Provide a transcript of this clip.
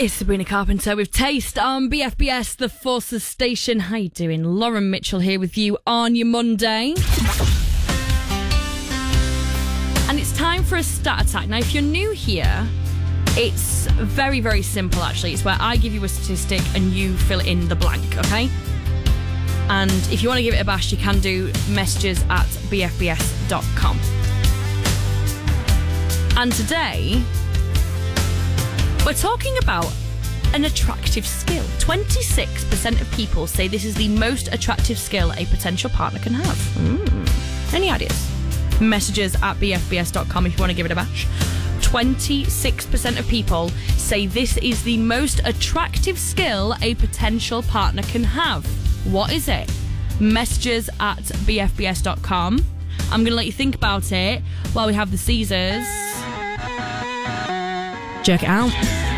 It's Sabrina Carpenter with Taste on BFBS, the Forces Station. How you doing? Lauren Mitchell here with you on your Monday. And it's time for a stat attack. Now, if you're new here, it's very, very simple, actually. It's where I give you a statistic and you fill in the blank, okay? And if you want to give it a bash, you can do messages at bfbs.com. And today, we're talking about an attractive skill. 26% of people say this is the most attractive skill a potential partner can have. Any ideas? Messages at bfbs.com if you want to give it a bash. 26% of people say this is the most attractive skill a potential partner can have. What is it? Messages at bfbs.com. I'm going to let you think about it while we have the Caesars. Check it out.